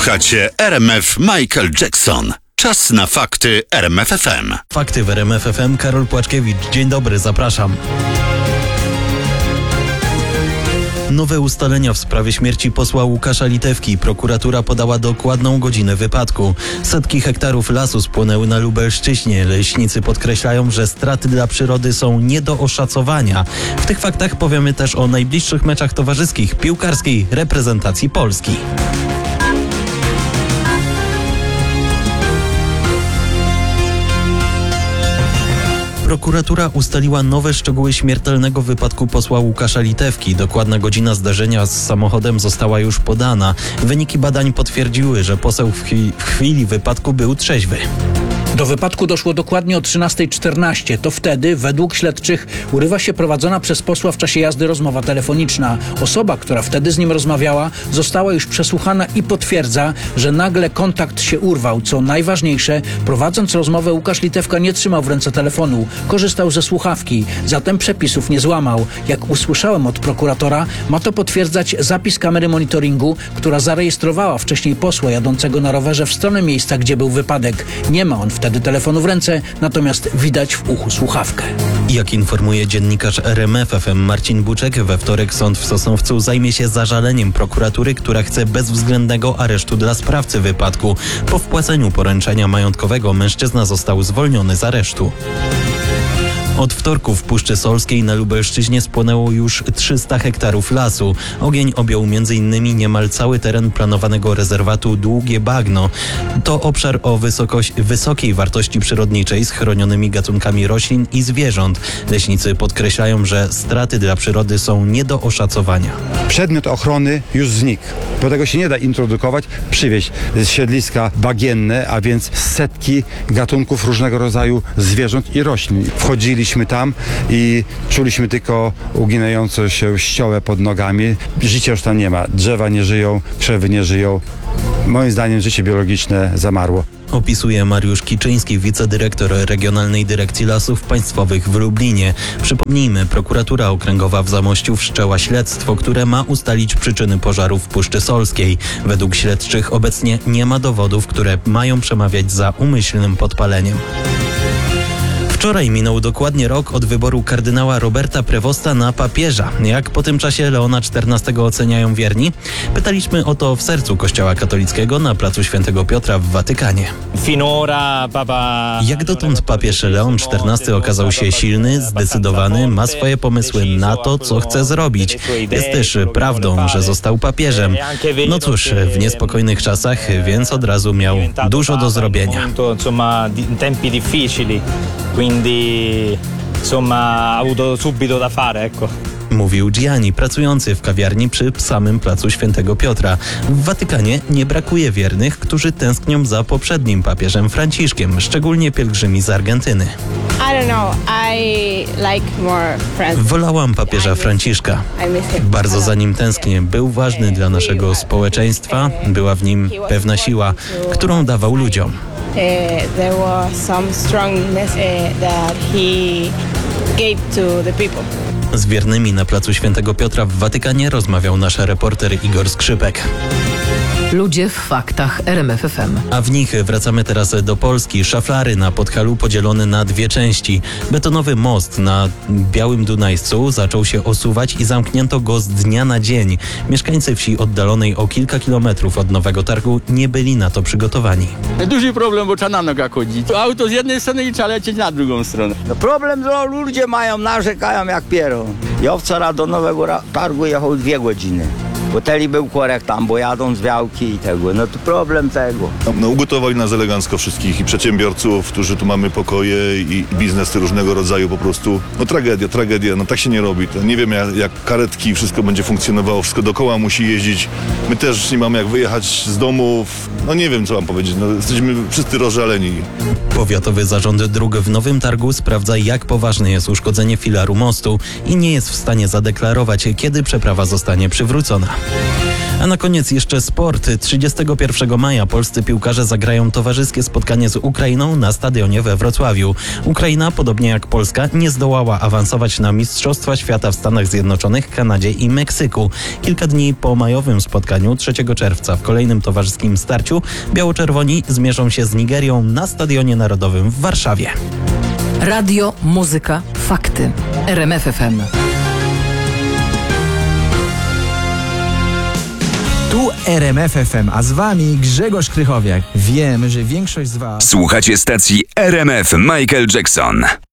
Słuchacie RMF Michael Jackson. Czas na fakty RMF FM. Fakty w RMF FM. Karol Płaczkiewicz. Dzień dobry, zapraszam. Nowe ustalenia w sprawie śmierci posła Łukasza Litewki. Prokuratura podała dokładną godzinę wypadku. Setki hektarów lasu spłonęły na Lubelszczyźnie. Leśnicy podkreślają, że straty dla przyrody są nie do oszacowania. W tych faktach powiemy też o najbliższych meczach towarzyskich piłkarskiej reprezentacji Polski. Prokuratura ustaliła nowe szczegóły śmiertelnego wypadku posła Łukasza Litewki. Dokładna godzina zdarzenia z samochodem została już podana. Wyniki badań potwierdziły, że poseł w chwili wypadku był trzeźwy. Do wypadku doszło dokładnie o 13:14. To wtedy, według śledczych, urywa się prowadzona przez posła w czasie jazdy rozmowa telefoniczna. Osoba, która wtedy z nim rozmawiała, została już przesłuchana i potwierdza, że nagle kontakt się urwał. Co najważniejsze, prowadząc rozmowę, Łukasz Litewka nie trzymał w ręce telefonu. Korzystał ze słuchawki, zatem przepisów nie złamał. Jak usłyszałem od prokuratora, ma to potwierdzać zapis kamery monitoringu, która zarejestrowała wcześniej posła jadącego na rowerze w stronę miejsca, gdzie był wypadek. Nie ma on wtedy telefonu w ręce, natomiast widać w uchu słuchawkę. Jak informuje dziennikarz RMF FM Marcin Buczek, we wtorek sąd w Sosnowcu zajmie się zażaleniem prokuratury, która chce bezwzględnego aresztu dla sprawcy wypadku. Po wpłaceniu poręczenia majątkowego mężczyzna został zwolniony z aresztu. Od wtorku w Puszczy Solskiej na Lubelszczyźnie spłonęło już 300 hektarów lasu. Ogień objął m.in. niemal cały teren planowanego rezerwatu Długie Bagno. To obszar o wysokiej wartości przyrodniczej z chronionymi gatunkami roślin i zwierząt. Leśnicy podkreślają, że straty dla przyrody są nie do oszacowania. Przedmiot ochrony już znikł. Do tego się nie da introdukować, przywieźć z siedliska bagienne, a więc setki gatunków różnego rodzaju zwierząt i roślin. Wchodziliśmy tam i czuliśmy tylko uginającą się ściołę pod nogami. Życia już tam nie ma. Drzewa nie żyją, krzewy nie żyją. Moim zdaniem życie biologiczne zamarło. Opisuje Mariusz Kiczyński, wicedyrektor Regionalnej Dyrekcji Lasów Państwowych w Lublinie. Przypomnijmy, prokuratura okręgowa w Zamościu wszczęła śledztwo, które ma ustalić przyczyny pożaru w Puszczy Solskiej. Według śledczych obecnie nie ma dowodów, które mają przemawiać za umyślnym podpaleniem. Wczoraj minął dokładnie rok od wyboru kardynała Roberta Prevosta na papieża. Jak po tym czasie Leona XIV oceniają wierni? Pytaliśmy o to w sercu Kościoła katolickiego na placu Świętego Piotra w Watykanie. Jak dotąd papież Leon XIV okazał się silny, zdecydowany, ma swoje pomysły na to, co chce zrobić. Jest też prawdą, że został papieżem. No cóż, w niespokojnych czasach, więc od razu miał dużo do zrobienia. Quindi insomma ha avuto subito da fare, ecco. Mówił Gianni, pracujący w kawiarni przy samym placu Świętego Piotra. W Watykanie nie brakuje wiernych, którzy tęsknią za poprzednim papieżem Franciszkiem, szczególnie pielgrzymi z Argentyny. Wolałam papieża Franciszka. Bardzo za nim tęsknię. Był ważny dla naszego społeczeństwa, była w nim pewna siła, którą dawał ludziom. There was some strongness that he gave to the people. Z wiernymi na placu Świętego Piotra w Watykanie rozmawiał nasz reporter Igor Skrzypek. Ludzie w faktach RMF FM. A w nich wracamy teraz do Polski. Szaflary na Podhalu podzielone na dwie części. Betonowy most na Białym Dunajscu zaczął się osuwać i zamknięto go z dnia na dzień. Mieszkańcy wsi oddalonej o kilka kilometrów od Nowego Targu nie byli na to przygotowani. Duży problem, bo trzeba na nogach chodzić. To auto z jednej strony i trzeba lecieć na drugą stronę. No problem, że ludzie mają, narzekają jak pierą. Ja wczoraj do Nowego Targu jechał 2 godziny. Bo teli był korek tam, bo jadą z Białki i tego. No to problem tego. No ugotowali nas elegancko wszystkich i przedsiębiorców, którzy tu mamy pokoje i biznesy różnego rodzaju po prostu. No tragedia, no tak się nie robi. To nie wiem jak karetki, wszystko będzie funkcjonowało, wszystko dookoła musi jeździć. My też nie mamy jak wyjechać z domów. No nie wiem co mam powiedzieć, no jesteśmy wszyscy rozżaleni. Powiatowy Zarząd Dróg w Nowym Targu sprawdza, jak poważne jest uszkodzenie filaru mostu i nie jest w stanie zadeklarować, kiedy przeprawa zostanie przywrócona. A na koniec jeszcze sport. 31 maja polscy piłkarze zagrają towarzyskie spotkanie z Ukrainą na stadionie we Wrocławiu. Ukraina, podobnie jak Polska, nie zdołała awansować na Mistrzostwa Świata w Stanach Zjednoczonych, Kanadzie i Meksyku. Kilka dni po majowym spotkaniu 3 czerwca w kolejnym towarzyskim starciu biało-czerwoni zmierzą się z Nigerią na Stadionie Narodowym w Warszawie. Radio, muzyka, fakty. RMF FM. Tu RMF FM, a z wami Grzegorz Krychowiak. Wiem, że większość z was... Słuchacie stacji RMF Michael Jackson.